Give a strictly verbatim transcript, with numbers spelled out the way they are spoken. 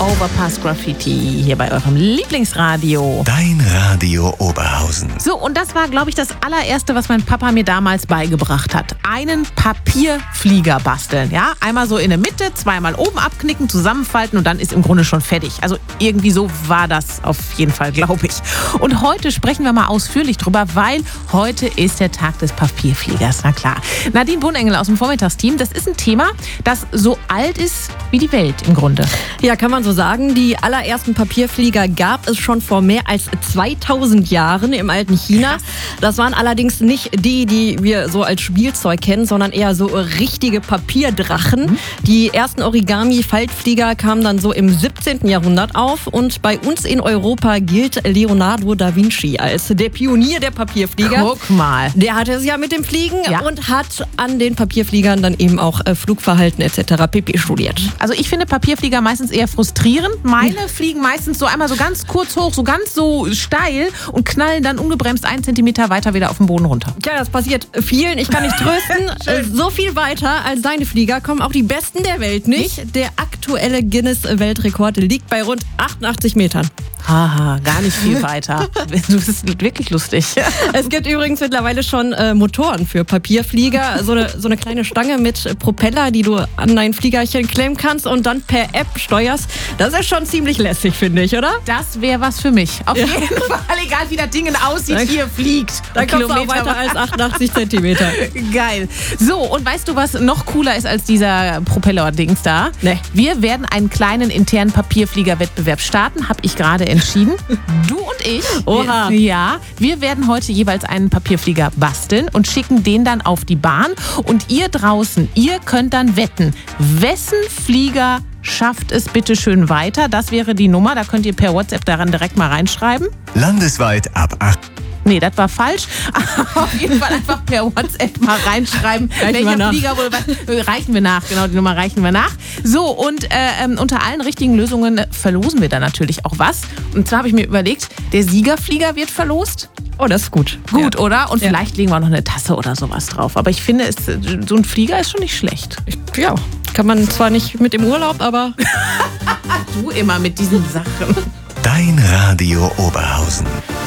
Overpass Graffiti hier bei eurem Lieblingsradio. Dein Radio Oberhausen. So, und das war, glaube ich, das allererste, was mein Papa mir damals beigebracht hat. Einen Papierflieger basteln. Ja, einmal so in der Mitte, zweimal oben abknicken, zusammenfalten und dann ist im Grunde schon fertig. Also irgendwie so war das auf jeden Fall, glaube ich. Und heute sprechen wir mal ausführlich drüber, weil heute ist der Tag des Papierfliegers. Na klar. Nadine Bonengel aus dem Vormittagsteam, das ist ein Thema, das so alt ist wie die Welt im Grunde. Ja, kann man so sagen. Die allerersten Papierflieger gab es schon vor mehr als zweitausend Jahren im alten China. Das waren allerdings nicht die, die wir so als Spielzeug kennen, sondern eher so richtige Papierdrachen. Mhm. Die ersten Origami-Faltflieger kamen dann so im siebzehnten Jahrhundert auf und bei uns in Europa gilt Leonardo da Vinci als der Pionier der Papierflieger. Guck mal. Der hatte es ja mit dem Fliegen ja. und hat an den Papierfliegern dann eben auch äh, Flugverhalten et cetera pp. Studiert. Also ich finde Papierflieger meistens eher frustrierend. Meine fliegen meistens so einmal so ganz kurz hoch, so ganz so steil und knallen dann ungebremst einen Zentimeter weiter wieder auf den Boden runter. Tja, das passiert vielen. Ich kann nicht trösten. So viel weiter als deine Flieger kommen auch die Besten der Welt nicht. nicht? Der aktuelle Guinness-Weltrekord liegt bei rund achtundachtzig Metern. Haha, gar nicht viel weiter. Du bist wirklich lustig. Es gibt übrigens mittlerweile schon äh, Motoren für Papierflieger. So eine, so eine kleine Stange mit Propeller, die du an dein Fliegerchen klemmen kannst und dann per App steuerst. Das ist schon ziemlich lässig, finde ich, oder? Das wäre was für mich. Auf ja. jeden Fall, egal wie das Ding aussieht, hier fliegt. Da kommst du auch weiter als achtundachtzig Zentimeter. Geil. So, und weißt du, was noch cooler ist als dieser Propeller-Dings da? Nee. Wir werden einen kleinen internen Papierflieger-Wettbewerb starten, habe ich gerade entschieden. Du und ich. Oha. Wir, ja, wir werden heute jeweils einen Papierflieger basteln und schicken den dann auf die Bahn. Und ihr draußen, ihr könnt dann wetten, wessen Flieger schafft es bitte schön weiter. Das wäre die Nummer, da könnt ihr per WhatsApp daran direkt mal reinschreiben. Landesweit ab acht. Nee, das war falsch. Auf jeden Fall einfach per WhatsApp mal reinschreiben, reichen welcher Flieger wohl was. Reichen wir nach, genau, die Nummer reichen wir nach. So, und äh, unter allen richtigen Lösungen verlosen wir dann natürlich auch was. Und zwar habe ich mir überlegt, der Siegerflieger wird verlost. Oh, das ist gut. Gut, ja. oder? Und ja. vielleicht legen wir noch eine Tasse oder sowas drauf. Aber ich finde, es, so ein Flieger ist schon nicht schlecht. Ja, kann man zwar nicht mit im Urlaub, aber... Du immer mit diesen Sachen. Dein Radio Oberhausen.